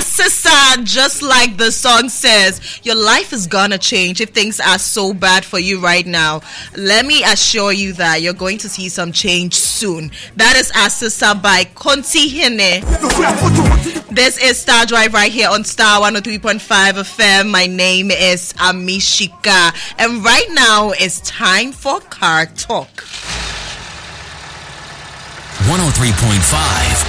Asisa, just like the song says, your life is gonna change if things are so bad for you right now. Let me assure you that you're going to see some change soon. That is Asisa by Konti Hene. This is Star Drive right here on Star 103.5 FM. My name is Amishika, and right now it's time for Car Talk. 103.5